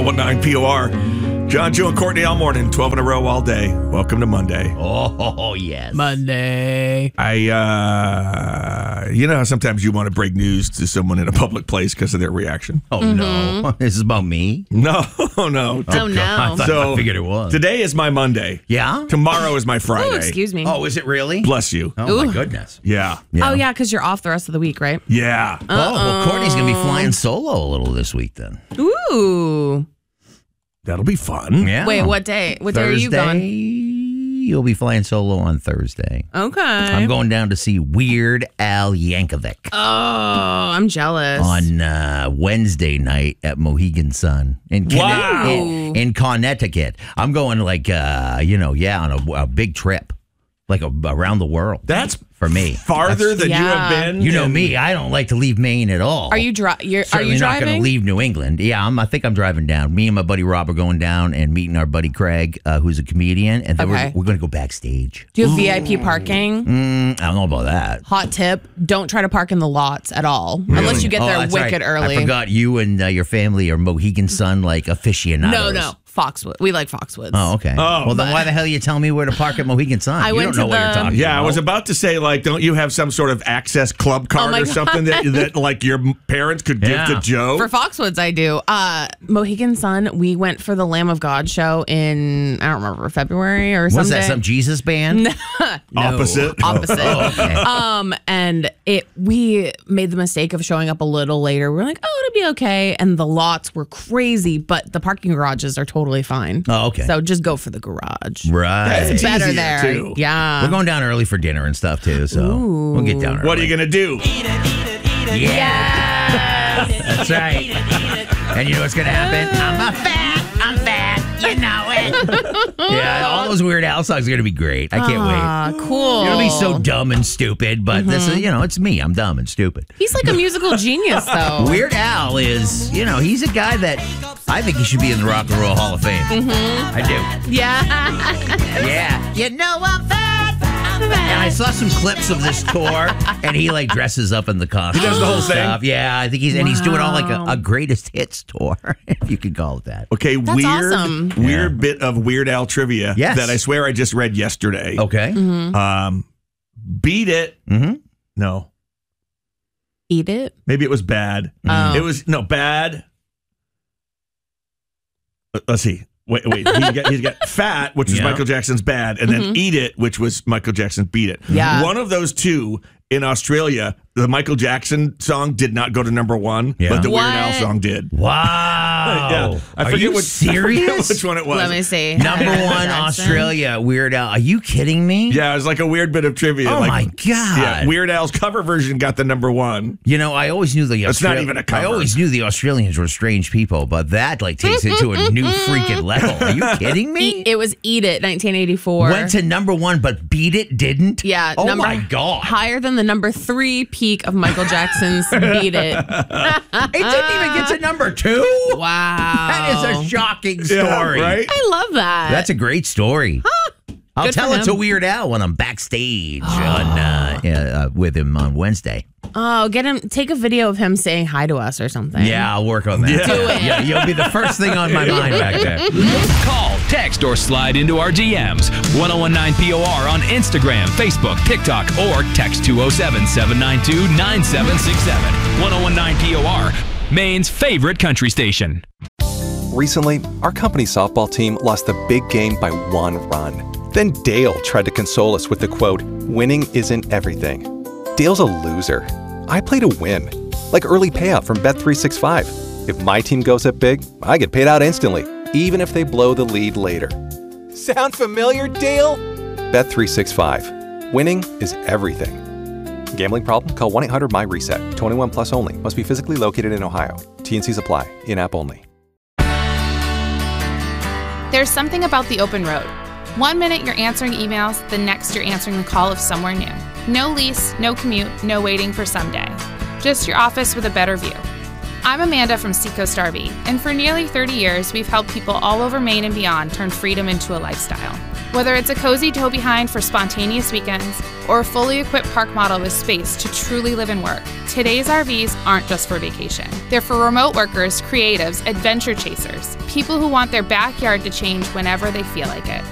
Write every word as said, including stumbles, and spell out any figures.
oh one nine P O R. John, Joe, and Courtney all morning, twelve in a row all day. Welcome to Monday. Oh, yes. Monday. I, uh, you know how sometimes you want to break news to someone in a public place because of their reaction? Oh, mm-hmm. no. This is about me? No, no. Oh, no. I, thought, so, I figured it was. Today is my Monday. Yeah? Tomorrow is my Friday. Oh, excuse me. Oh, is it really? Bless you. Oh, Ooh. my goodness. Yeah. yeah. Oh, yeah, because you're off the rest of the week, right? Yeah. Uh-oh. Oh, well, Courtney's going to be flying solo a little this week then. Ooh. That'll be fun. Yeah. Wait, what day? What Thursday, day are you going? You'll be flying solo on Thursday. Okay. I'm going down to see Weird Al Yankovic. Oh, I'm jealous. On uh, Wednesday night at Mohegan Sun in, Wow. in, in Connecticut. I'm going like, uh, you know, yeah, on a, a big trip, like a, around the world. That's for me. Farther That's, than yeah. you have been. You know in- me. I don't like to leave Maine at all. Are you, dri- you're, are Certainly you not going driving? to leave New England. Yeah, I'm, I think I'm driving down. Me and my buddy Rob are going down and meeting our buddy Craig, uh, who's a comedian, and then Okay. we're, we're going to go backstage. Do you have V I P parking? Mm, I don't know about that. Hot tip, don't try to park in the lots at all. Unless you get Oh, there that's wicked right. early. I forgot you and uh, your family are Mohegan Sun like aficionados. No, no. Foxwood. We like Foxwoods. Oh, okay. Oh, well, then why the hell are you telling me where to park at Mohegan Sun? I you went don't to know what you're the- talking Yeah, about. I was about to say, like, don't you have some sort of access club card Oh my or something that, that, like, your parents could give Yeah. to Joe? For Foxwoods, I do. Uh, Mohegan Sun, we went for the Lamb of God show in, I don't remember, February or something. Was that some Jesus band? Opposite. Opposite. Oh, okay. Um, and it we made the mistake of showing up a little later. We're like, oh, it'll be okay. And the lots were crazy, but the parking garages are totally fine. Oh, okay. So just go for the garage. Right. It's better easier, there. too. Yeah. We're going down early for dinner and stuff, too, so we'll get down early. What are you going to do? Yeah. That's right. And you know what's going to happen? I'm a fat. I'm fat. You know it. Yeah, all those Weird Al songs are going to be great. I can't wait. Ah, cool. It'll be so dumb and stupid, but this is, you know, it's me. I'm dumb and stupid. He's like a musical genius, though. Weird Al is, you know, he's a guy that I think he should be in the Rock and Roll Hall of Fame. Mm-hmm. I do. Yeah. Yeah. You know I'm fat. And I saw some clips of this tour, and he like dresses up in the costume. He does the whole and stuff. thing? Yeah, I think he's and he's doing all like a, Wow. a greatest hits tour, if you could call it that. Okay, That's weird, awesome. weird bit of Weird Al trivia Yes. that I swear I just read yesterday. Okay. Mm-hmm. Um, Beat It. Mm-hmm. No, Eat it. maybe it was Bad. Oh. It was no Bad. Uh, Let's see. Wait, wait. He's got, he's got Fat, which was Yeah. Michael Jackson's Bad, and then Eat It, which was Michael Jackson's Beat It. Yeah. One of those two in Australia, the Michael Jackson song did not go to number one, Yeah. but the What? Weird Al song did. Wow. Yeah. I Are forget you which, serious? I forget which one it was. Let me see. Number one, Jackson. Australia, Weird Al. Are you kidding me? Yeah, it was like a weird bit of trivia. Oh like, my God. Yeah, Weird Al's cover version got the number one. You know, I always knew the It's not Austral- even a cover. I always knew the Australians were strange people, but that like takes it to a new freaking level. Are you kidding me? Eat, it was Eat It, nineteen eighty-four. Went to number one, but Beat It didn't. Yeah. Oh number, my God. Higher than the number three peak of Michael Jackson's Beat It. It didn't even get to number two. Wow. That is a shocking story. Yeah, right? I love that. That's a great story. I'll Good tell for it to him. Weird Al when I'm backstage on uh, yeah, uh, with him on Wednesday. Oh, get him. Take a video of him saying hi to us or something. Yeah, I'll work on that. Yeah. Do it. Yeah, you'll be the first thing on my mind back there. Call, text, or slide into our D Ms. ten nineteen P O R on Instagram, Facebook, TikTok, or text two oh seven, seven nine two, nine seven six seven. ten nineteen P O R, Maine's favorite country station. Recently, our company softball team lost the big game by one run. Then Dale tried to console us with the quote, "Winning isn't everything." Dale's a loser. I play to win. Like early payout from Bet three sixty-five. If my team goes up big, I get paid out instantly, even if they blow the lead later. Sound familiar, Dale? Bet three sixty-five. Winning is everything. Gambling problem? Call one eight hundred M Y reset. twenty-one plus only. Must be physically located in Ohio. T N Cs apply. In-app only. There's something about the open road. One minute you're answering emails, the next you're answering the call of somewhere new. No lease, no commute, no waiting for someday. Just your office with a better view. I'm Amanda from Seacoast R V, and for nearly thirty years, we've helped people all over Maine and beyond turn freedom into a lifestyle. Whether it's a cozy tow behind for spontaneous weekends or a fully equipped park model with space to truly live and work, today's R Vs aren't just for vacation. They're for remote workers, creatives, adventure chasers, people who want their backyard to change whenever they feel like it.